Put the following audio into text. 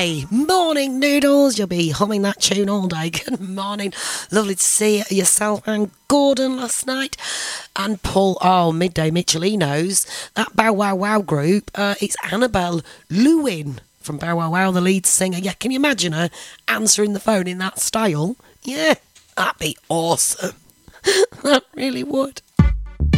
Hey, morning noodles. You'll be humming that tune all day. Good morning. Lovely to see yourself and Gordon last night. And Paul, Midday Michelinos. That Bow Wow Wow group, it's Annabelle Lewin from Bow Wow Wow, the lead singer. Yeah, can you imagine her answering the phone in that style? Yeah, that'd be awesome. That really would.